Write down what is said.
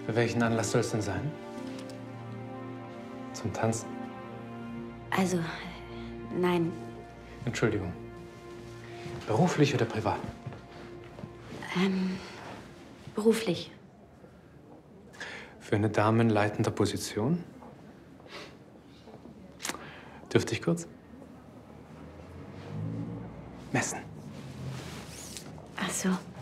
Für welchen Anlass soll es denn sein? Zum Tanzen? Also, nein. Entschuldigung. Beruflich oder privat? Beruflich. Für eine Dame in leitender Position? Dürfte ich kurz? Messen. Ach so.